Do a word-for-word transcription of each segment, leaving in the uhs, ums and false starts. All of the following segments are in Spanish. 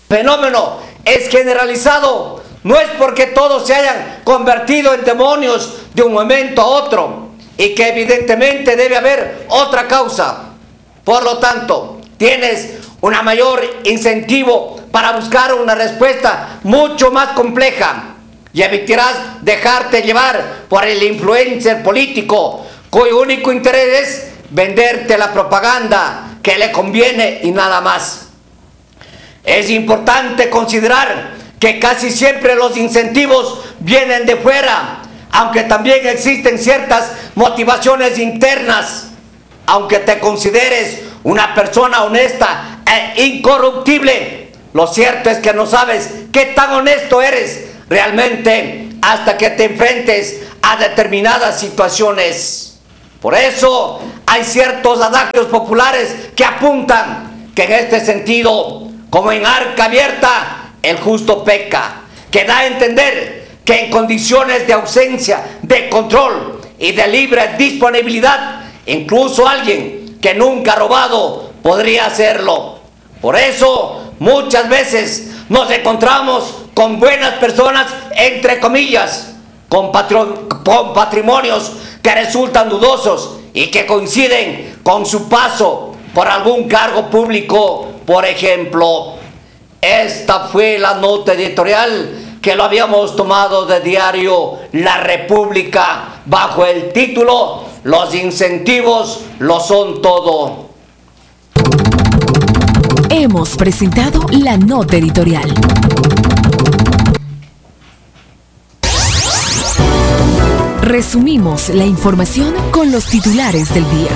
fenómeno es generalizado, no es porque todos se hayan convertido en demonios de un momento a otro, y que evidentemente debe haber otra causa. Por lo tanto, tienes un mayor incentivo para buscar una respuesta mucho más compleja y evitarás dejarte llevar por el influencer político cuyo único interés es venderte la propaganda que le conviene y nada más. Es importante considerar que casi siempre los incentivos vienen de fuera, aunque también existen ciertas motivaciones internas. Aunque te consideres una persona honesta e incorruptible, lo cierto es que no sabes qué tan honesto eres realmente hasta que te enfrentes a determinadas situaciones. Por eso hay ciertos adagios populares que apuntan que en este sentido, como en arca abierta, el justo peca, que da a entender que en condiciones de ausencia de control y de libre disponibilidad, incluso alguien que nunca ha robado podría hacerlo. Por eso muchas veces nos encontramos con buenas personas, entre comillas, con, patro, con patrimonios que resultan dudosos y que coinciden con su paso por algún cargo público, por ejemplo. Esta fue la nota editorial que lo habíamos tomado de diario La República bajo el título "Los incentivos lo son todo". Hemos presentado la nota editorial. Resumimos la información con los titulares del día.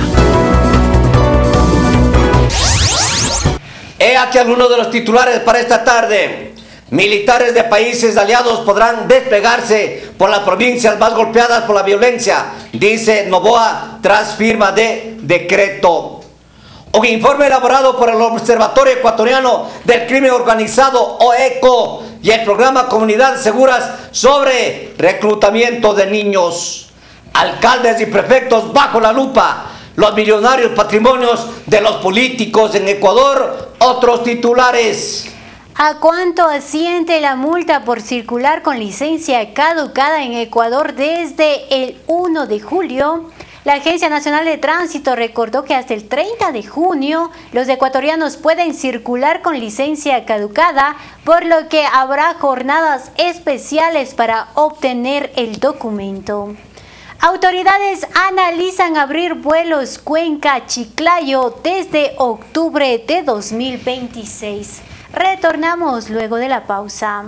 He aquí algunos de los titulares para esta tarde. Militares de países aliados podrán desplegarse por las provincias más golpeadas por la violencia, dice Noboa tras firma de decreto. Un informe elaborado por el Observatorio Ecuatoriano del Crimen Organizado, O E C O, y el programa Comunidades Seguras sobre reclutamiento de niños. Alcaldes y prefectos bajo la lupa. Los millonarios patrimonios de los políticos en Ecuador. Otros titulares. ¿A cuánto asciende la multa por circular con licencia caducada en Ecuador desde el primero de julio? La Agencia Nacional de Tránsito recordó que hasta el treinta de junio los ecuatorianos pueden circular con licencia caducada, por lo que habrá jornadas especiales para obtener el documento. Autoridades analizan abrir vuelos Cuenca-Chiclayo desde octubre de dos mil veintiséis. Retornamos luego de la pausa.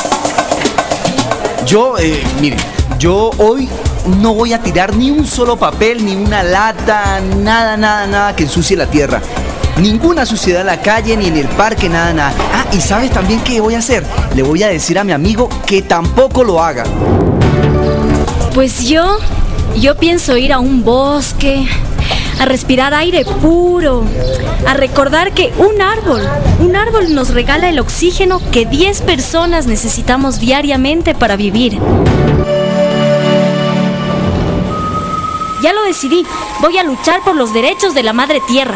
Yo, eh, miren, yo hoy no voy a tirar ni un solo papel, ni una lata, nada, nada, nada que ensucie la tierra. Ninguna suciedad en la calle, ni en el parque, nada, nada. Ah, y ¿sabes también qué voy a hacer? Le voy a decir a mi amigo que tampoco lo haga. Pues yo, yo pienso ir a un bosque, a respirar aire puro, a recordar que un árbol, un árbol nos regala el oxígeno que diez personas necesitamos diariamente para vivir. Ya lo decidí, voy a luchar por los derechos de la madre tierra.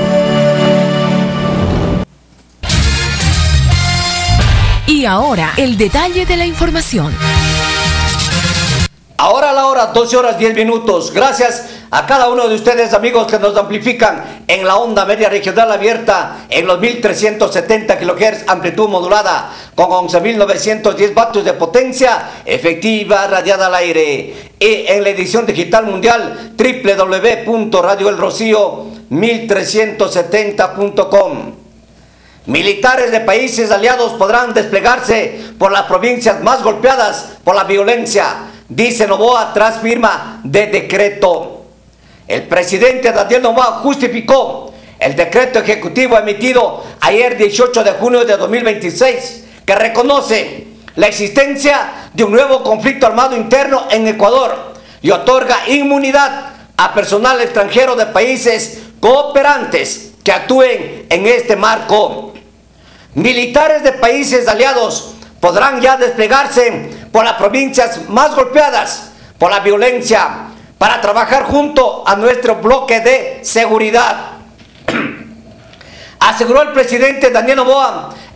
Y ahora, el detalle de la información. Ahora a la hora, doce horas diez minutos. Gracias a cada uno de ustedes, amigos, que nos amplifican en la onda media regional abierta en los mil trescientos setenta kilohertz, amplitud modulada con once mil novecientos diez vatios de potencia efectiva radiada al aire. Y en la edición digital mundial, doble u doble u doble u punto radio el rocío mil trescientos setenta punto com. Militares de países aliados podrán desplegarse por las provincias más golpeadas por la violencia, dice Noboa tras firma de decreto. El presidente Daniel Noboa justificó el decreto ejecutivo emitido ayer dieciocho de junio de dos mil veintiséis, que reconoce la existencia de un nuevo conflicto armado interno en Ecuador y otorga inmunidad a personal extranjero de países cooperantes que actúen en este marco. Militares de países aliados podrán ya desplegarse por las provincias más golpeadas por la violencia para trabajar junto a nuestro bloque de seguridad, aseguró el presidente Daniel Noboa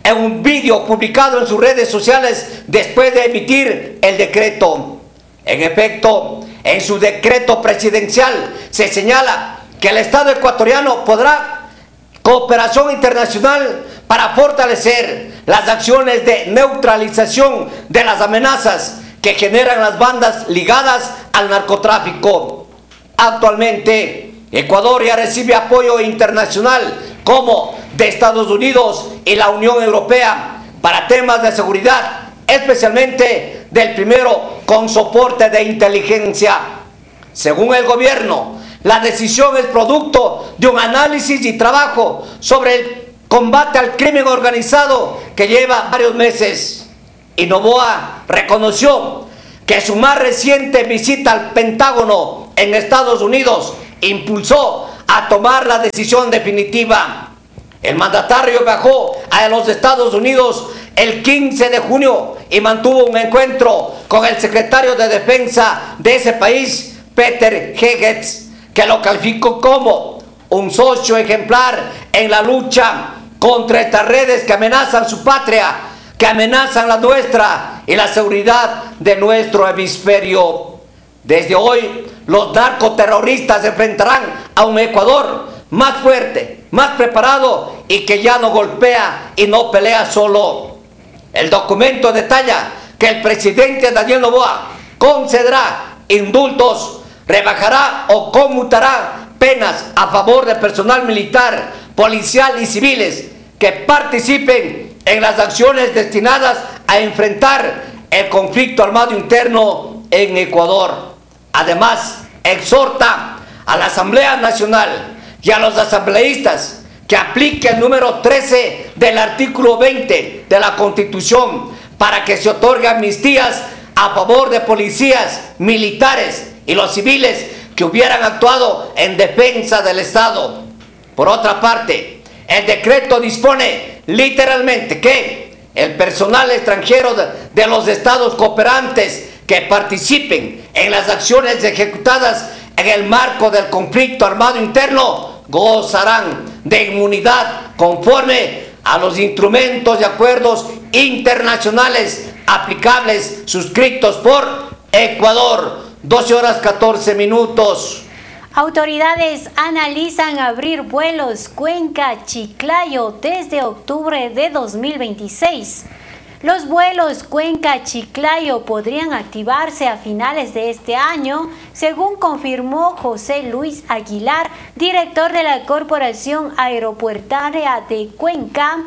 en un vídeo publicado en sus redes sociales después de emitir el decreto. En efecto, en su decreto presidencial se señala que el Estado ecuatoriano podrá cooperación internacional para fortalecer las acciones de neutralización de las amenazas que generan las bandas ligadas al narcotráfico. Actualmente, Ecuador ya recibe apoyo internacional como de Estados Unidos y la Unión Europea para temas de seguridad, especialmente del primero con soporte de inteligencia. Según el gobierno, la decisión es producto de un análisis y trabajo sobre el combate al crimen organizado que lleva varios meses. Y Noboa reconoció que su más reciente visita al Pentágono en Estados Unidos impulsó a tomar la decisión definitiva. El mandatario viajó a los Estados Unidos el quince de junio y mantuvo un encuentro con el secretario de Defensa de ese país, Peter Hegseth, que lo calificó como un socio ejemplar en la lucha contra estas redes que amenazan su patria, que amenazan la nuestra y la seguridad de nuestro hemisferio. Desde hoy, los narcoterroristas se enfrentarán a un Ecuador más fuerte, más preparado y que ya no golpea y no pelea solo. El documento detalla que el presidente Daniel Noboa concederá indultos, rebajará o conmutará penas a favor de personal militar, policial y civiles que participen en las acciones destinadas a enfrentar el conflicto armado interno en Ecuador. Además, exhorta a la Asamblea Nacional y a los asambleístas que aplique el número trece del artículo veinte de la Constitución para que se otorgue amnistías a favor de policías, militares y los civiles que hubieran actuado en defensa del Estado. Por otra parte, el decreto dispone literalmente que el personal extranjero de, de los estados cooperantes que participen en las acciones ejecutadas en el marco del conflicto armado interno gozarán de inmunidad conforme a los instrumentos y acuerdos internacionales aplicables suscritos por Ecuador. doce horas catorce minutos. Autoridades analizan abrir vuelos Cuenca-Chiclayo desde octubre de dos mil veintiséis. Los vuelos Cuenca-Chiclayo podrían activarse a finales de este año, según confirmó José Luis Aguilar, director de la Corporación Aeroportuaria de Cuenca.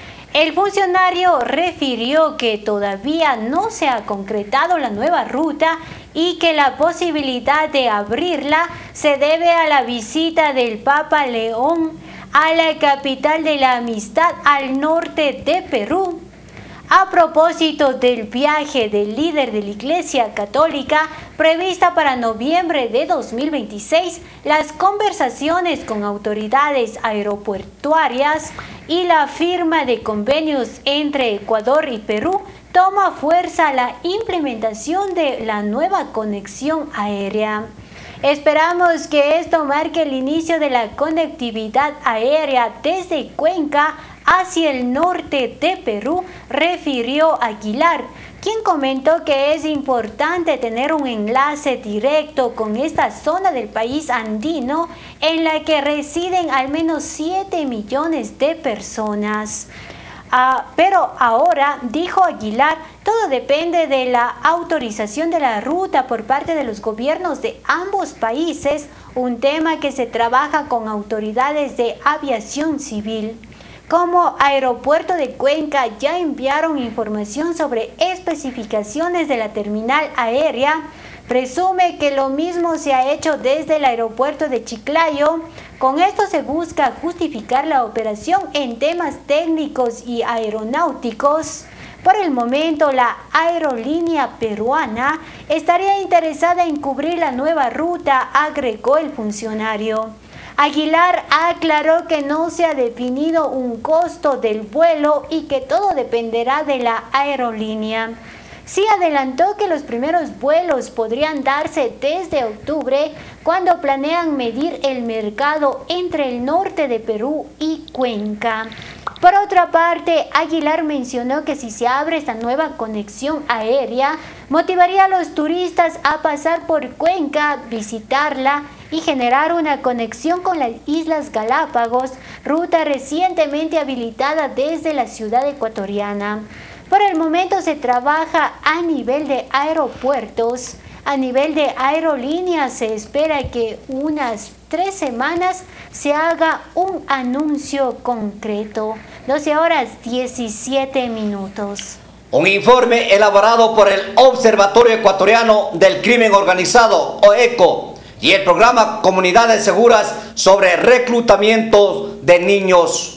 El funcionario refirió que todavía no se ha concretado la nueva ruta y que la posibilidad de abrirla se debe a la visita del Papa León a la capital de la amistad al norte de Perú. A propósito del viaje del líder de la Iglesia Católica prevista para noviembre de dos mil veintiséis, las conversaciones con autoridades aeroportuarias y la firma de convenios entre Ecuador y Perú toma fuerza la implementación de la nueva conexión aérea. Esperamos que esto marque el inicio de la conectividad aérea desde Cuenca hacia el norte de Perú, refirió Aguilar, quien comentó que es importante tener un enlace directo con esta zona del país andino en la que residen al menos siete millones de personas. Ah, pero ahora, dijo Aguilar, todo depende de la autorización de la ruta por parte de los gobiernos de ambos países, un tema que se trabaja con autoridades de aviación civil. Como Aeropuerto de Cuenca ya enviaron información sobre especificaciones de la terminal aérea, presume que lo mismo se ha hecho desde el aeropuerto de Chiclayo. Con esto se busca justificar la operación en temas técnicos y aeronáuticos. Por el momento, la aerolínea peruana estaría interesada en cubrir la nueva ruta, agregó el funcionario. Aguilar aclaró que no se ha definido un costo del vuelo y que todo dependerá de la aerolínea. Sí adelantó que los primeros vuelos podrían darse desde octubre, cuando planean medir el mercado entre el norte de Perú y Cuenca. Por otra parte, Aguilar mencionó que si se abre esta nueva conexión aérea, motivaría a los turistas a pasar por Cuenca, visitarla y generar una conexión con las Islas Galápagos, ruta recientemente habilitada desde la ciudad ecuatoriana. Por el momento se trabaja a nivel de aeropuertos. A nivel de aerolíneas se espera que unas tres semanas se haga un anuncio concreto. doce horas diecisiete minutos. Un informe elaborado por el Observatorio Ecuatoriano del Crimen Organizado, O E C O, y el programa Comunidades Seguras sobre reclutamiento de niños.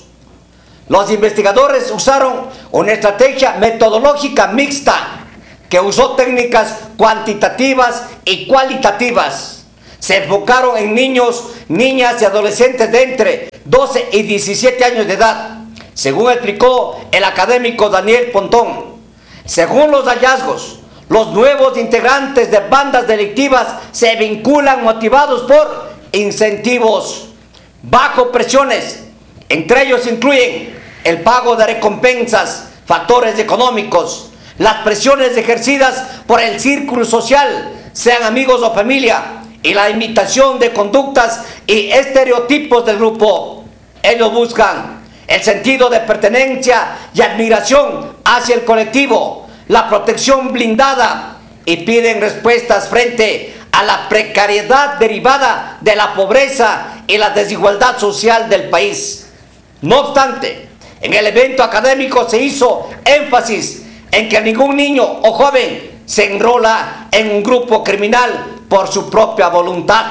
Los investigadores usaron una estrategia metodológica mixta que usó técnicas cuantitativas y cualitativas. Se enfocaron en niños, niñas y adolescentes de entre doce y diecisiete años de edad, según explicó el académico Daniel Pontón. Según los hallazgos, los nuevos integrantes de bandas delictivas se vinculan motivados por incentivos bajo presiones. Entre ellos incluyen el pago de recompensas, factores económicos, las presiones ejercidas por el círculo social, sean amigos o familia, y la imitación de conductas y estereotipos del grupo. Ellos buscan el sentido de pertenencia y admiración hacia el colectivo, la protección blindada, y piden respuestas frente a la precariedad derivada de la pobreza y la desigualdad social del país. No obstante, en el evento académico se hizo énfasis en que ningún niño o joven se enrola en un grupo criminal por su propia voluntad.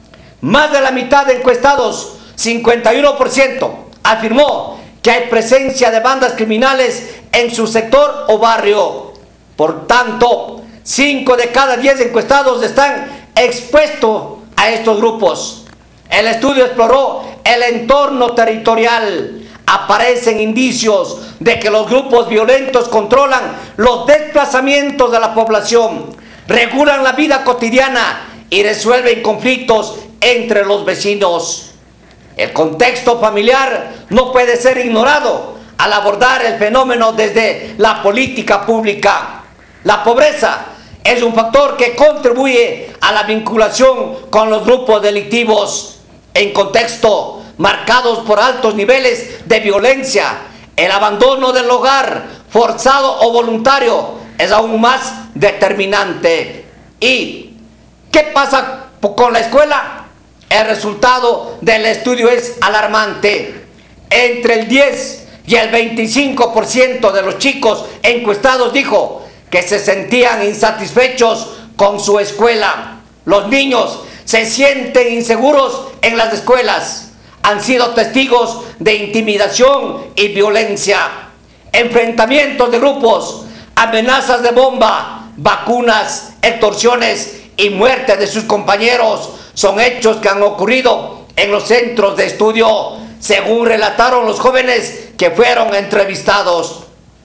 Más de la mitad de encuestados, cincuenta y uno por ciento, afirmó que hay presencia de bandas criminales en su sector o barrio. Por tanto, cinco de cada diez encuestados están expuestos a estos grupos. El estudio exploró el entorno territorial. Aparecen indicios de que los grupos violentos controlan los desplazamientos de la población, regulan la vida cotidiana y resuelven conflictos entre los vecinos. El contexto familiar no puede ser ignorado al abordar el fenómeno desde la política pública. La pobreza es un factor que contribuye a la vinculación con los grupos delictivos. En contexto marcados por altos niveles de violencia, el abandono del hogar, forzado o voluntario, es aún más determinante. ¿Y qué pasa con la escuela? El resultado del estudio es alarmante. Entre el diez y el veinticinco por ciento de los chicos encuestados dijo que se sentían insatisfechos con su escuela. Los niños se sienten inseguros en las escuelas. Han sido testigos de intimidación y violencia, enfrentamientos de grupos, amenazas de bomba, vacunas, extorsiones y muerte de sus compañeros. Son hechos que han ocurrido en los centros de estudio, según relataron los jóvenes que fueron entrevistados.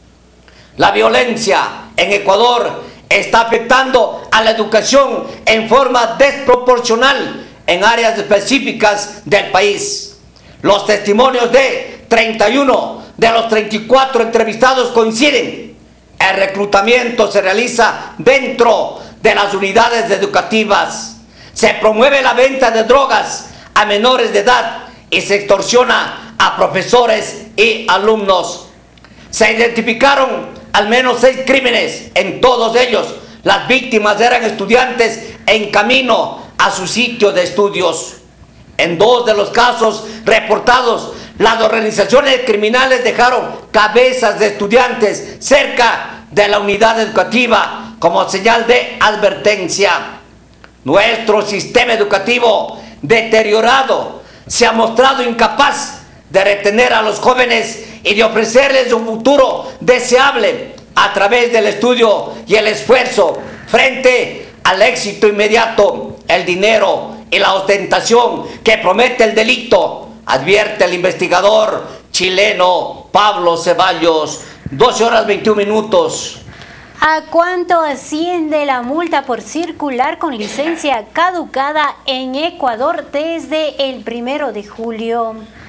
La violencia en Ecuador está afectando a la educación en forma desproporcional en áreas específicas del país. Los testimonios de treinta y uno de los treinta y cuatro entrevistados coinciden. El reclutamiento se realiza dentro de las unidades educativas. Se promueve la venta de drogas a menores de edad y se extorsiona a profesores y alumnos. Se identificaron al menos seis crímenes. En todos ellos, las víctimas eran estudiantes en camino a su sitio de estudios. En dos de los casos reportados, las organizaciones criminales dejaron cabezas de estudiantes cerca de la unidad educativa como señal de advertencia. Nuestro sistema educativo deteriorado se ha mostrado incapaz de retener a los jóvenes y de ofrecerles un futuro deseable a través del estudio y el esfuerzo frente al éxito inmediato, el dinero y la ostentación que promete el delito, advierte el investigador chileno Pablo Ceballos. doce horas veintiún minutos. ¿A cuánto asciende la multa por circular con licencia caducada en Ecuador desde el primero de julio?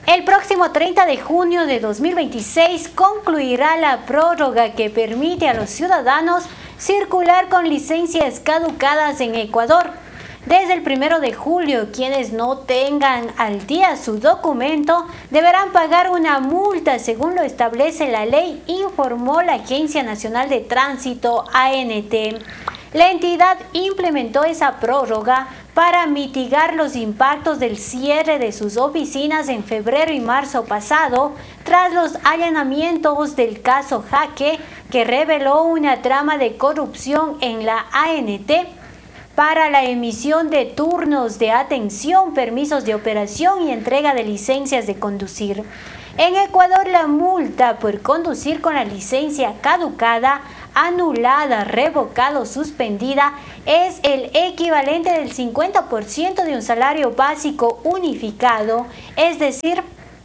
El próximo treinta de junio de dos mil veintiséis concluirá la prórroga que permite a los ciudadanos circular con licencias caducadas en Ecuador. Desde el primero de julio, quienes no tengan al día su documento deberán pagar una multa según lo establece la ley, informó la Agencia Nacional de Tránsito, A N T. La entidad implementó esa prórroga para mitigar los impactos del cierre de sus oficinas en febrero y marzo pasado, tras los allanamientos del caso Jaque, que reveló una trama de corrupción en la A N T para la emisión de turnos de atención, permisos de operación y entrega de licencias de conducir. En Ecuador, la multa por conducir con la licencia caducada, anulada, revocada o suspendida es el equivalente del cincuenta por ciento de un salario básico unificado, es decir,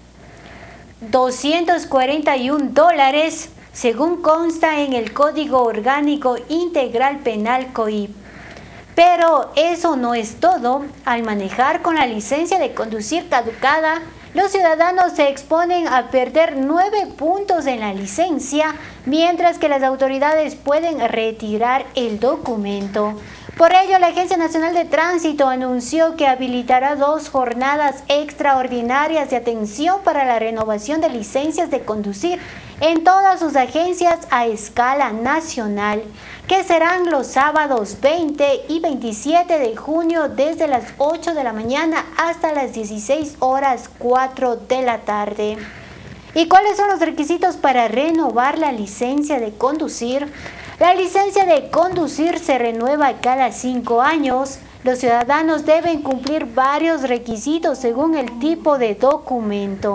doscientos cuarenta y un dólares, según consta en el Código Orgánico Integral Penal C O I P. Pero eso no es todo. Al manejar con la licencia de conducir caducada, los ciudadanos se exponen a perder nueve puntos en la licencia, mientras que las autoridades pueden retirar el documento. Por ello, la Agencia Nacional de Tránsito anunció que habilitará dos jornadas extraordinarias de atención para la renovación de licencias de conducir en todas sus agencias a escala nacional, que serán los sábados veinte y veintisiete de junio desde las ocho de la mañana hasta las dieciséis horas cuatro de la tarde. ¿Y cuáles son los requisitos para renovar la licencia de conducir? La licencia de conducir se renueva cada cinco años. Los ciudadanos deben cumplir varios requisitos según el tipo de documento: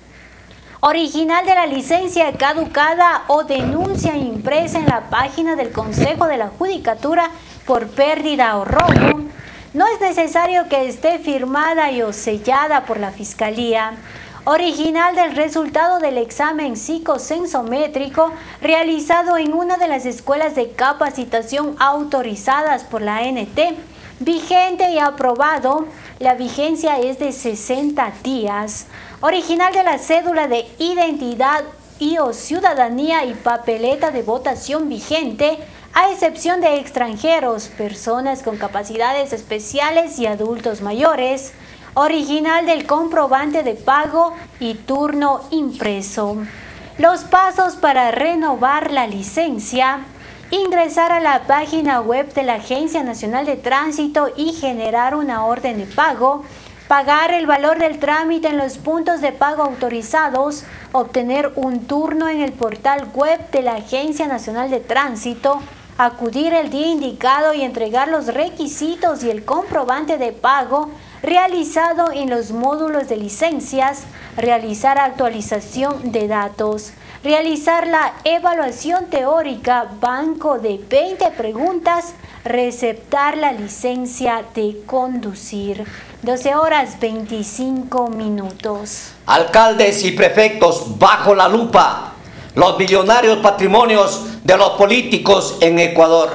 original de la licencia caducada o denuncia impresa en la página del Consejo de la Judicatura por pérdida o robo. No es necesario que esté firmada y o sellada por la Fiscalía. Original del resultado del examen psicosensométrico realizado en una de las escuelas de capacitación autorizadas por la A N T, vigente y aprobado. La vigencia es de sesenta días. Original de la cédula de identidad y o ciudadanía y papeleta de votación vigente, a excepción de extranjeros, personas con capacidades especiales y adultos mayores. Original del comprobante de pago y turno impreso. Los pasos para renovar la licencia: ingresar a la página web de la Agencia Nacional de Tránsito y generar una orden de pago, pagar el valor del trámite en los puntos de pago autorizados, obtener un turno en el portal web de la Agencia Nacional de Tránsito, acudir el día indicado y entregar los requisitos y el comprobante de pago realizado en los módulos de licencias, realizar actualización de datos, realizar la evaluación teórica, banco de veinte preguntas, receptar la licencia de conducir. doce horas veinticinco minutos. Alcaldes y prefectos bajo la lupa. Los millonarios patrimonios de los políticos en Ecuador.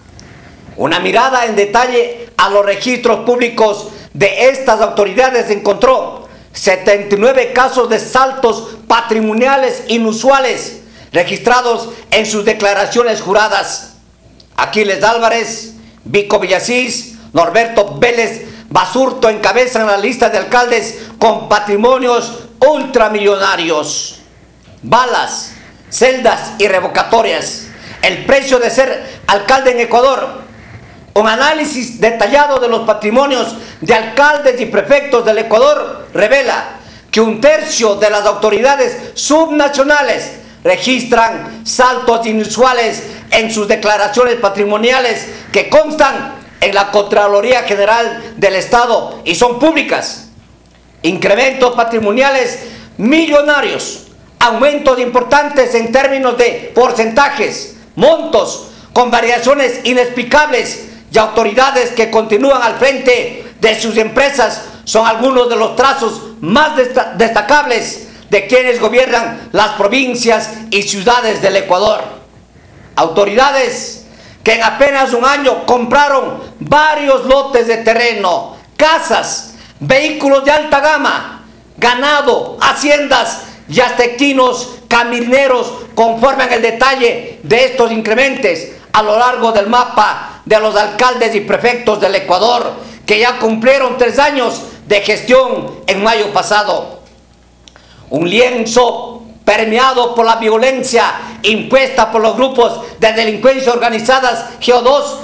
Una mirada en detalle a los registros públicos de estas autoridades encontró setenta y nueve casos de saltos patrimoniales inusuales registrados en sus declaraciones juradas. Aquiles Álvarez, Vico Villasís, Norberto Vélez Basurto encabezan la lista de alcaldes con patrimonios ultramillonarios. Balas, celdas y revocatorias. El precio de ser alcalde en Ecuador. Un análisis detallado de los patrimonios de alcaldes y prefectos del Ecuador revela que un tercio de las autoridades subnacionales registran saltos inusuales en sus declaraciones patrimoniales que constan en la Contraloría General del Estado y son públicas. Incrementos patrimoniales millonarios, aumentos importantes en términos de porcentajes, montos, con variaciones inexplicables y autoridades que continúan al frente de sus empresas son algunos de los trazos más desta- destacables de quienes gobiernan las provincias y ciudades del Ecuador. Autoridades que en apenas un año compraron varios lotes de terreno, casas, vehículos de alta gama, ganado, haciendas y hasta equinos camineros conforman el detalle de estos incrementos a lo largo del mapa de los alcaldes y prefectos del Ecuador, que ya cumplieron tres años de gestión en mayo pasado. Un lienzo permeado por la violencia impuesta por los grupos de delincuencia organizadas G O dos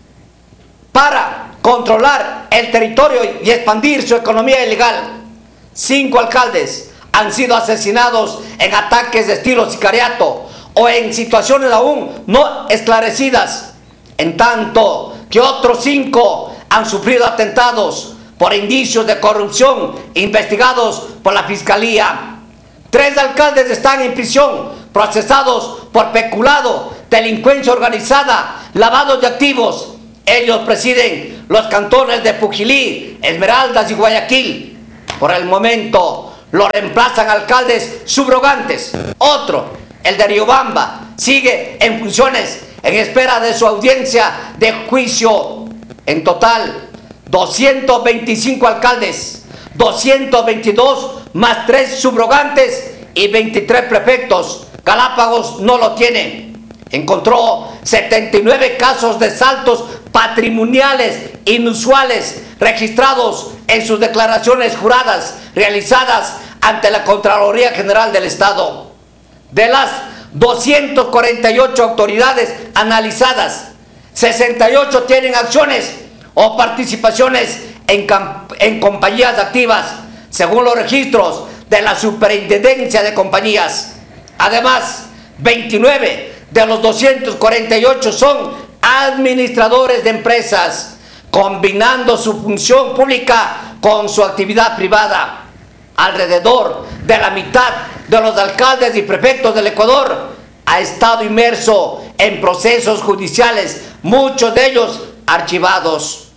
para controlar el territorio y expandir su economía ilegal. Cinco alcaldes han sido asesinados en ataques de estilo sicariato o en situaciones aún no esclarecidas, en tanto que otros cinco han sufrido atentados por indicios de corrupción investigados por la Fiscalía. Tres alcaldes están en prisión, procesados por peculado, delincuencia organizada, lavado de activos. Ellos presiden los cantones de Pujilí, Esmeraldas y Guayaquil. Por el momento lo reemplazan alcaldes subrogantes. Otro, el de Riobamba, sigue en funciones en espera de su audiencia de juicio. En total, doscientos veinticinco alcaldes, doscientos veintidós más tres subrogantes y veintitrés prefectos. Galápagos no lo tiene. Encontró setenta y nueve casos de saltos patrimoniales inusuales registrados en sus declaraciones juradas realizadas ante la Contraloría General del Estado. De las doscientas cuarenta y ocho autoridades analizadas, sesenta y ocho tienen acciones o participaciones en, en compañías activas, según los registros de la Superintendencia de Compañías. Además, veintinueve de los doscientos cuarenta y ocho son administradores de empresas, combinando su función pública con su actividad privada. Alrededor de la mitad de los alcaldes y prefectos del Ecuador ha estado inmerso en procesos judiciales, muchos de ellos archivados.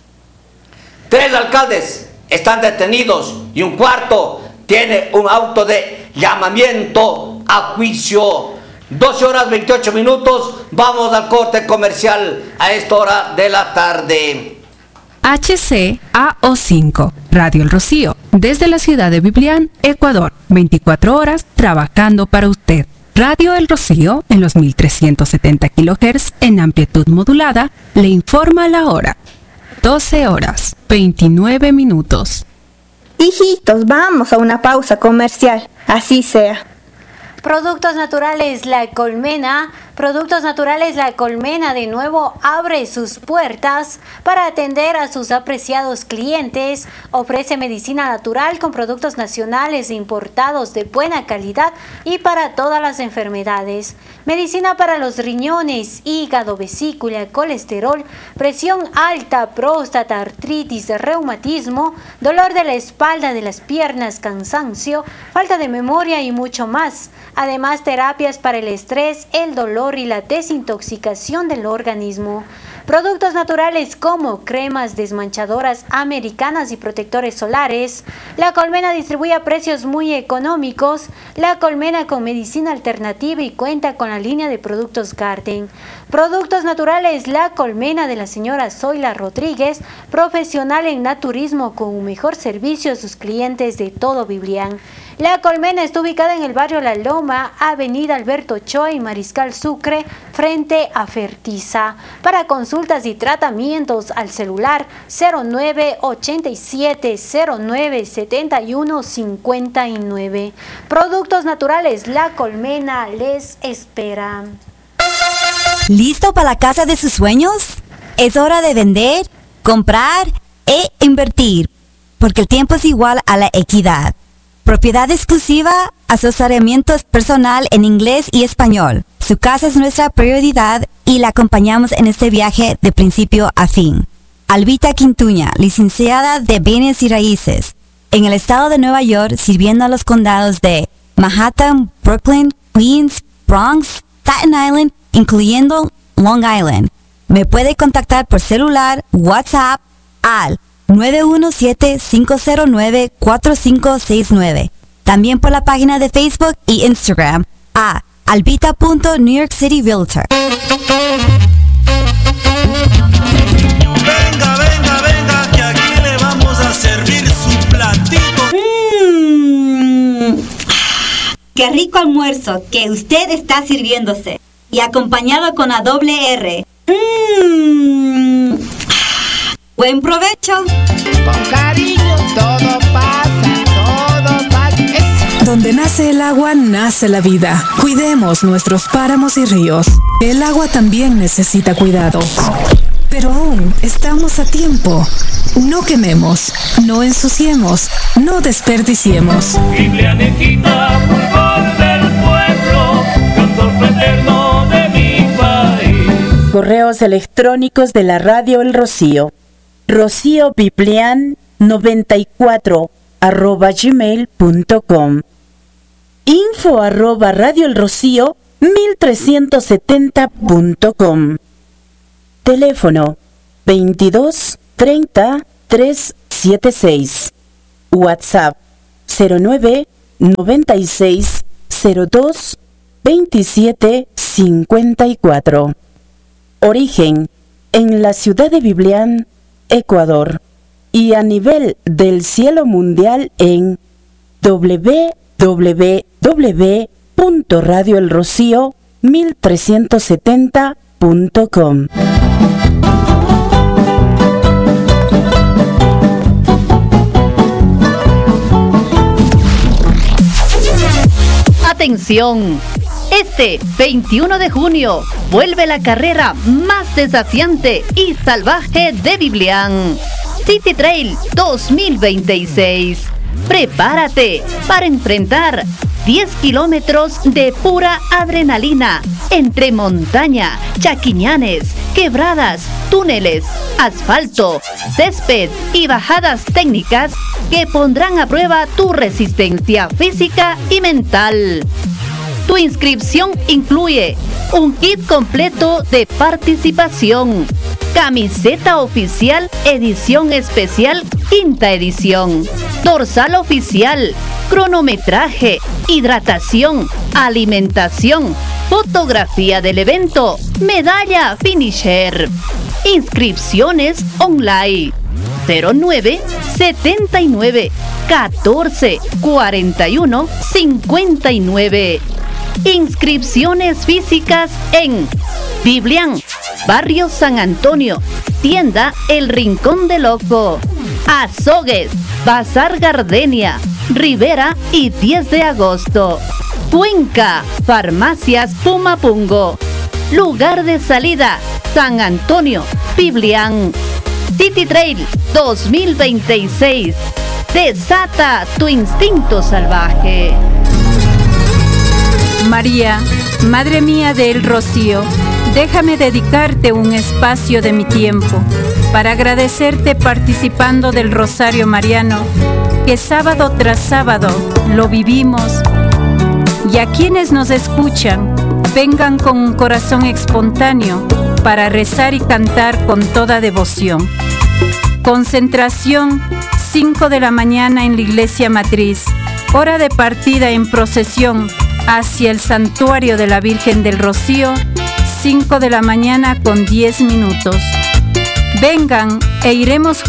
Tres alcaldes están detenidos y un cuarto tiene un auto de llamamiento a juicio. doce horas veintiocho minutos, vamos al corte comercial a esta hora de la tarde. H C A O cinco, Radio El Rocío, desde la ciudad de Biblián, Ecuador, veinticuatro horas trabajando para usted. Radio El Rocío, en los mil trescientos setenta kilohertz en amplitud modulada, le informa la hora. doce horas, veintinueve minutos. Hijitos, vamos a una pausa comercial, así sea. Productos Naturales La Colmena. Productos Naturales La Colmena de nuevo abre sus puertas para atender a sus apreciados clientes. Ofrece medicina natural con productos nacionales e importados de buena calidad y para todas las enfermedades. Medicina para los riñones, hígado, vesícula, colesterol, presión alta, próstata, artritis, reumatismo, dolor de la espalda, de las piernas, cansancio, falta de memoria y mucho más. Además, terapias para el estrés, el dolor y la desintoxicación del organismo. Productos naturales como cremas desmanchadoras americanas y protectores solares. La Colmena distribuye a precios muy económicos. La Colmena con medicina alternativa y cuenta con la línea de productos Garden. Productos Naturales La Colmena de la señora Zoila Rodríguez, profesional en naturismo con un mejor servicio a sus clientes de todo Biblián. La Colmena está ubicada en el barrio La Loma, avenida Alberto Ochoa y Mariscal Sucre, frente a Fertiza. Para consultas y tratamientos al celular cero nueve ochenta y siete cero nueve setenta y uno cincuenta y nueve. Productos Naturales La Colmena les espera. ¿Listo para la casa de sus sueños? Es hora de vender, comprar e invertir, porque el tiempo es igual a la equidad. Propiedad exclusiva, asesoramiento personal en inglés y español. Su casa es nuestra prioridad y la acompañamos en este viaje de principio a fin. Albita Quintuña, licenciada de Bienes y Raíces, en el estado de Nueva York, sirviendo a los condados de Manhattan, Brooklyn, Queens, Bronx, Staten Island, incluyendo Long Island. Me puede contactar por celular, WhatsApp al nueve uno siete, cinco cero nueve, cuatro cinco seis nueve. También por la página de Facebook y Instagram a albita punto new york city realtor. Venga, venga, venga, que aquí le vamos a servir su platito. Mmm, qué rico almuerzo que usted está sirviéndose. Y acompañado con la doble R. Mmm. Buen provecho. Con cariño todo pasa, todo pasa. Es... Donde nace el agua, nace la vida. Cuidemos nuestros páramos y ríos. El agua también necesita cuidado. Pero aún estamos a tiempo. No quememos, no ensuciemos, no desperdiciemos. Biblianejita, fulgor del pueblo, cantor fraterno de mi país. Correos electrónicos de la Radio El Rocío. Rocío Biblian noventa y cuatro arroba gmail punto com. Info arroba Radio El Rocío mil trescientos setenta punto com. Teléfono veintidós treinta trescientos setenta y seis. WhatsApp cero nueve noventa y seis cero dos veintisiete cincuenta y cuatro. Origen en la ciudad de Biblian, Ecuador, y a nivel del cielo mundial en doble u doble u doble u punto radio el rocío mil trescientos setenta punto com. Atención, este veintiuno de junio vuelve la carrera más desafiante y salvaje de Biblian, City Trail dos mil veintiséis. Prepárate para enfrentar diez kilómetros de pura adrenalina entre montaña, chaquiñanes, quebradas, túneles, asfalto, césped y bajadas técnicas que pondrán a prueba tu resistencia física y mental. Tu inscripción incluye un kit completo de participación, camiseta oficial edición especial quinta edición, dorsal oficial, cronometraje, hidratación, alimentación, fotografía del evento, medalla finisher. Inscripciones online cero nueve setenta y nueve catorce cuarenta y uno cincuenta y nueve. Inscripciones físicas en Biblian, Barrio San Antonio, Tienda El Rincón del Ojo, Azogues, Bazar Gardenia, Rivera y diez de agosto. Cuenca, Farmacias Pumapungo. Lugar de salida, San Antonio, Biblian. City Trail dos mil veintiséis. Desata tu instinto salvaje. María, Madre mía del Rocío, déjame dedicarte un espacio de mi tiempo para agradecerte participando del Rosario Mariano, que sábado tras sábado lo vivimos. Y a quienes nos escuchan, vengan con un corazón espontáneo para rezar y cantar con toda devoción. Concentración, cinco de la mañana en la iglesia matriz. Hora de partida en procesión hacia el santuario de la Virgen del Rocío, cinco de la mañana con diez minutos. Vengan e iremos